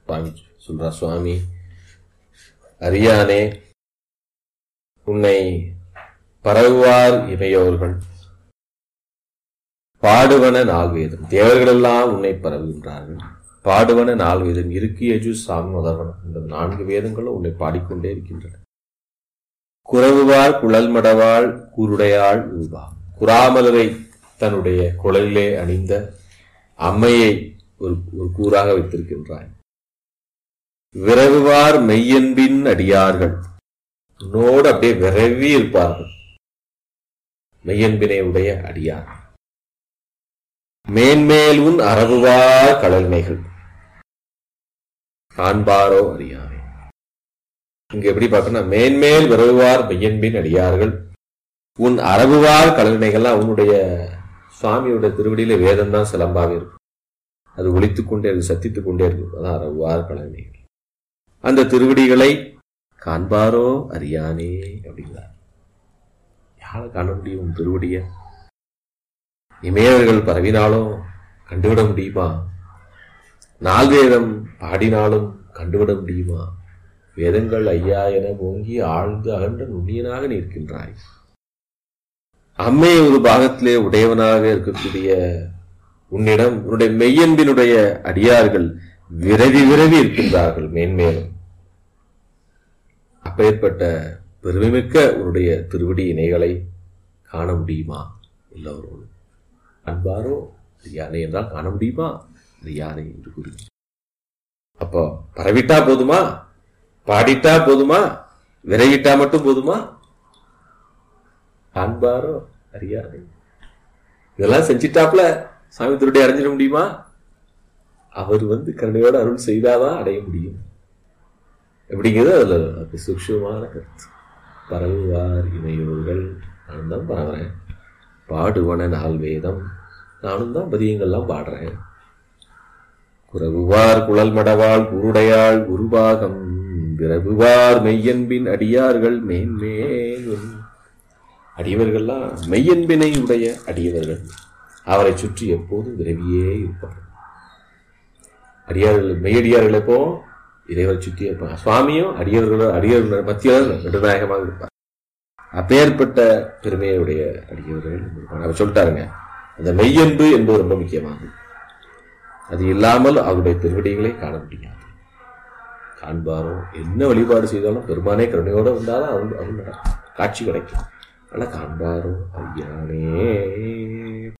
சுவாமி சொல்றார், சுவாமி அறியானே, உன்னை பரவுவார் இமையோர்கள் பாடுவன நால்வேதம். தேவர்களெல்லாம் உன்னை பரவுகின்றார்கள். பாடுவன நால்வேதம், இருக்கு யஜு சாமி முதல்வனம், இந்த 4 வேதங்களும் உன்னை பாடிக்கொண்டே இருக்கின்றன. குரவுவாள் குழல் மடவாள் கூருடையாள் ஊபா. குறாமலரை தன்னுடைய குழலிலே அணிந்த அம்மையை ஒரு கூறாக வைத்திருக்கின்றாய். விரவுவார் மெய்யன்பின் அடியார்கள், உன்னோடு அப்படியே விரவி இருப்பார்கள். மெய்யன்பினை உடைய அடியார். மேன்மேல் உன் அரவுவார் கடல்மைகள் காண்பாரோ அறியாமே. இங்க எப்படி பார்க்கணும், மேன்மேல் விரவுவார் மெய்யன்பின் அடியார்கள், உன் அரவுவார் கடல்மைகள்லாம் உன்னுடைய சுவாமியுடைய திருவடியில வேதம் தான் சிலம்பாக இருக்கும். அது ஒலித்துக் கொண்டே இருக்கு, சத்தித்துக் கொண்டே இருக்கும். அதான் அரவுவார் கடல்மைகள். அந்த திருவடிகளை காண்பாரோ அறியானே அப்படிங்கிறார். யார காண முடியும் திருவடிய? இமயவர்கள் பரவினாலும் கண்டுவிட முடியுமா? நால்வேதம் பாடினாலும் கண்டுவிட முடியுமா? வேதங்கள் ஐயா என ஓங்கி ஆழ்ந்து அகன்ற நுண்ணியனாக நிற்கின்றாய். அம்மை ஒரு பாகத்திலே உடையவனாக இருக்கக்கூடிய உன்னிடம் உன்னுடைய மெய்யன்பினுடைய அடியார்கள் விரவி விரவி இருக்கின்றார்கள் மேன்மேலும். அப்பேற்பட்ட பெருமைமிக்க உன்னுடைய திருவடி இணைகளை காண முடியுமா? எல்லோரும் அன்பாரோ யானை என்றால் காண முடியுமா? யானை என்று கூறி, அப்போ பரவிட்டா போதுமா? பாடிட்டா போதுமா? விரைவிட்டா மட்டும் போதுமா? காண்பாரோ அறியானை. இதெல்லாம் செஞ்சிட்டாப்ல சாமி திருடி அடைஞ்சிட முடியுமா? அவர் கருணையோட அருள் செய்தாதான் அடைய முடியும். எப்படிங்கிறது அதுல சூக்ஷ்மமான கருத்து. பரவுவார் இமையோர்கள், நான் தான் பரவுறேன். பாடுவன நால்வேதம், நானும் தான் பதியங்கள்லாம் பாடுறேன். குரவுவார் குழல் மடவாள் குருடையாள் குருபாகம் விரவுவார் மெய்யன்பின் அடியார்கள் மேன்மேலும். அடியவர்கள்லாம் மெய்யன்பினை உடைய அடியவர்கள், அவரை சுற்றி எப்போதும் விரவியே இருப்பார்கள். அடியார்கள் மெய்யடியார்கள் எப்போ இறைவரை சுற்றி இருப்பாங்க. சுவாமியும் அடியவர்கள் மத்தியில் நடுநாயகமாக இருப்பார். அப்பேற்பட்ட பெருமையுடைய அடியவர்கள் அவர் சொல்லிட்டாருங்க. அந்த மெய்யன்பு என்பது ரொம்ப முக்கியமானது. அது இல்லாமல் அவருடைய திருவடிகளை காண முடியாது. காண்பாரோ, என்ன வழிபாடு செய்தாலும் பெருமானே கருணையோட வந்தாலும் அவன் காட்சி கிடைக்கும். ஆனா காண்பாரோ ஐயானே.